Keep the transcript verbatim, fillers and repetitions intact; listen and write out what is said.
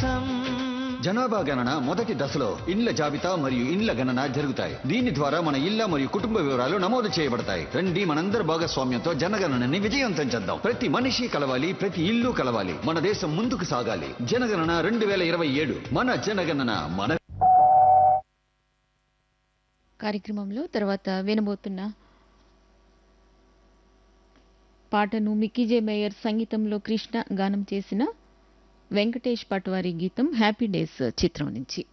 కోసం. జనాభా గణన మొదటి దశలో ఇండ్ల జాబితా మరియు ఇండ్ల గణన జరుగుతాయి. దీని ద్వారా మన ఇళ్ల మరియు కుటుంబ వివరాలు నమోదు చేయబడతాయి. రండి మనందరి భాగస్వామ్యంతో జనగణనని విజయవంతం చేద్దాం. ప్రతి మనిషి కలవాలి, ప్రతి ఇల్లు కలవాలి. మన దేశం ముందుకు సాగాలి. జనగణన రెండు వేల ఇరవై ఏడు మన జనగణన మన. కార్యక్రమంలో తర్వాత వినబోతున్న పాటను మిక్కీజే మేయర్ సంగీతంలో కృష్ణ గానం చేసిన వెంకటేష్ పట్వారి గీతం హ్యాపీ డేస్ చిత్రం నుంచి.